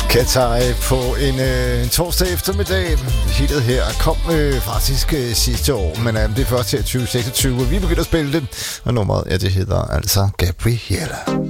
Katai på en torsdag eftermiddag. Hittet her kom faktisk sidste år, men det er først her 2026, hvor vi begynder at spille det. Og nummeret, ja, det hedder altså Gabriella.